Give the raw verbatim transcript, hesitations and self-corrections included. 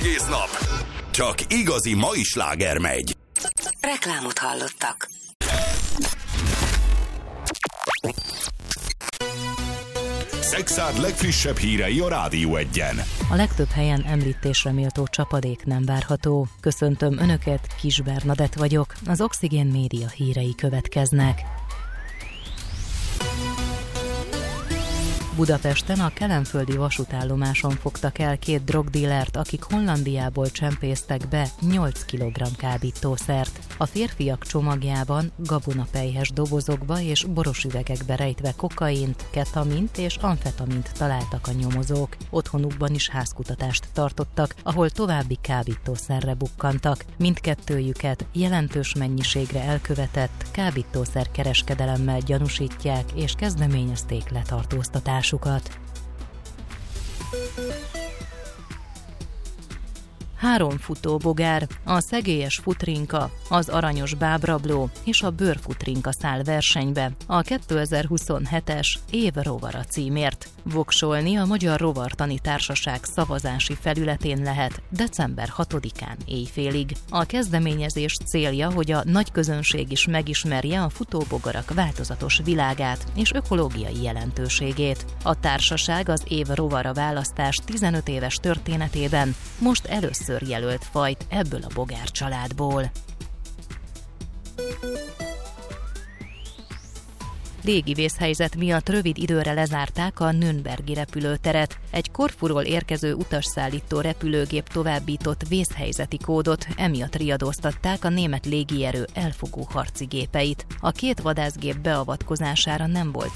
egész nap. Csak igazi mai sláger megy. Reklámot hallottak. Szexárd legfrissebb hírei a Rádió Egyen. A legtöbb helyen említésre méltó csapadék nem várható. Köszöntöm Önöket, Kis Bernadett vagyok. Az Oxigén Média hírei következnek. Budapesten a kelenföldi vasútállomáson fogtak el két drogdílert, akik Hollandiából csempésztek be nyolc kilogramm kábítószert. A férfiak csomagjában gabonapelyhes dobozokba és boros üvegekbe rejtve kokaint, ketamint és amfetamint találtak a nyomozók. Otthonukban is házkutatást tartottak, ahol további kábítószerre bukkantak. Mindkettőjüket jelentős mennyiségre elkövetett kábítószer kereskedelemmel gyanúsítják és kezdeményezték letartóztatást. Három futóbogár, a szegélyes futrinka, az aranyos bábrabló és a bőrfutrinka száll versenybe a kétezer-huszonhetes év rovara címért. Voksolni a Magyar Rovartani Társaság szavazási felületén lehet december hatodikán éjfélig. A kezdeményezés célja, hogy a nagy közönség is megismerje a futóbogarak változatos világát és ökológiai jelentőségét. A társaság az év rovara választás tizenöt éves történetében most először jelölt fajt ebből a bogár családból. Légi vészhelyzet miatt rövid időre lezárták a Nürnbergi repülőteret. Egy Korfuról érkező utasszállító repülőgép továbbított vészhelyzeti kódot, emiatt riadóztatták a német légierő elfogó harci gépeit. A két vadászgép beavatkozására nem volt